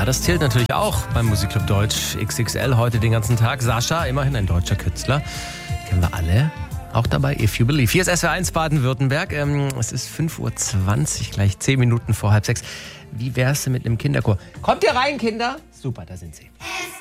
das zählt natürlich auch beim Musikclub Deutsch XXL heute den ganzen Tag. Sascha, immerhin ein deutscher Künstler. Kennen wir alle. Auch dabei If You Believe. Hier ist SWR1 Baden-Württemberg. Es ist 5:20 Uhr, gleich 10 Minuten vor 5:30. Wie wär's denn mit einem Kinderchor? Kommt ihr rein, Kinder? Super, da sind sie.